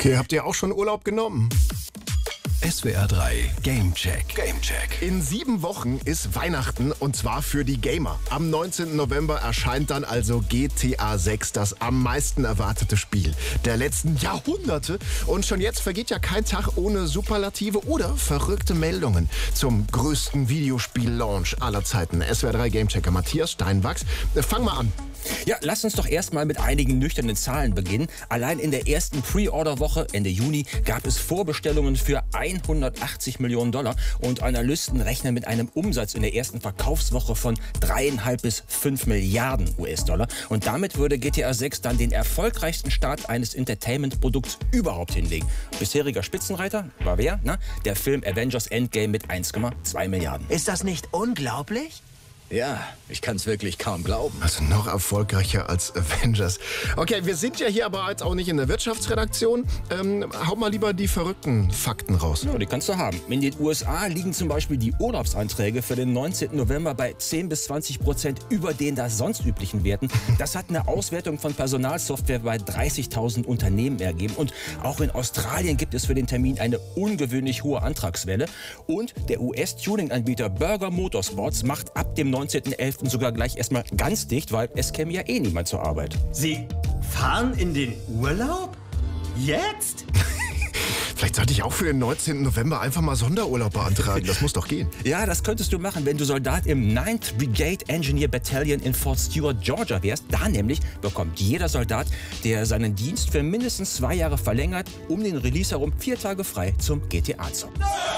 Okay, habt ihr auch schon Urlaub genommen? SWR 3 Gamecheck. Gamecheck. In 7 Wochen ist Weihnachten und zwar für die Gamer. Am 19. November erscheint dann also GTA 6, das am meisten erwartete Spiel der letzten Jahrhunderte. Und schon jetzt vergeht ja kein Tag ohne Superlative oder verrückte Meldungen zum größten Videospiel-Launch aller Zeiten. SWR 3 Gamechecker Matthias Steinwachs. Fang mal an. Ja, lass uns doch erstmal mit einigen nüchternen Zahlen beginnen. Allein in der ersten Pre-Order-Woche Ende Juni gab es Vorbestellungen für 180 Millionen Dollar und Analysten rechnen mit einem Umsatz in der ersten Verkaufswoche von 3,5 bis 5 Milliarden US-Dollar. Und damit würde GTA 6 dann den erfolgreichsten Start eines Entertainment-Produkts überhaupt hinlegen. Bisheriger Spitzenreiter war wer? Na, der Film Avengers Endgame mit 1,2 Milliarden. Ist das nicht unglaublich? Ja, ich kann es wirklich kaum glauben. Also noch erfolgreicher als Avengers. Okay, wir sind ja hier aber jetzt auch nicht in der Wirtschaftsredaktion. Hau mal lieber die verrückten Fakten raus. Ja, die kannst du haben. In den USA liegen zum Beispiel die Urlaubsanträge für den 19. November bei 10 bis 20% über den da sonst üblichen Werten. Das hat eine Auswertung von Personalsoftware bei 30.000 Unternehmen ergeben. Und auch in Australien gibt es für den Termin eine ungewöhnlich hohe Antragswelle. Und der US-Tuning-Anbieter Burger Motorsports macht ab dem 19.11. sogar gleich erstmal ganz dicht, weil es käme ja eh niemand zur Arbeit. Sie fahren in den Urlaub? Jetzt? Vielleicht sollte ich auch für den 19. November einfach mal Sonderurlaub beantragen. Das muss doch gehen. Ja, das könntest du machen, wenn du Soldat im 9th Brigade Engineer Battalion in Fort Stewart, Georgia wärst. Da nämlich bekommt jeder Soldat, der seinen Dienst für mindestens 2 Jahre verlängert, um den Release herum 4 Tage frei zum GTA-Zocken.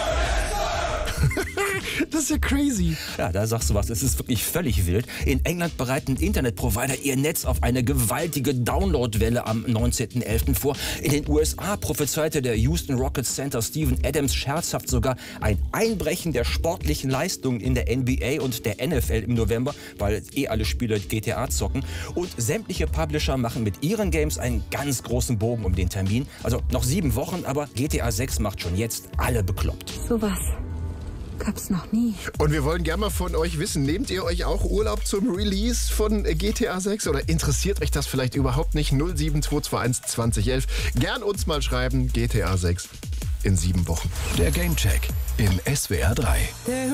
Das ist ja crazy. Ja, da sagst du was. Es ist wirklich völlig wild. In England bereiten Internetprovider ihr Netz auf eine gewaltige Downloadwelle am 19.11. vor. In den USA prophezeite der Houston Rockets Center Steven Adams scherzhaft sogar ein Einbrechen der sportlichen Leistungen in der NBA und der NFL im November, weil alle Spieler GTA zocken. Und sämtliche Publisher machen mit ihren Games einen ganz großen Bogen um den Termin. Also noch 7 Wochen, aber GTA 6 macht schon jetzt alle bekloppt. Sowas gab's noch nie. Und wir wollen gerne mal von euch wissen, nehmt ihr euch auch Urlaub zum Release von GTA 6 oder interessiert euch das vielleicht überhaupt nicht? 07221 2011. Gern uns mal schreiben, GTA 6 in 7 Wochen. Der Gamecheck in SWR 3.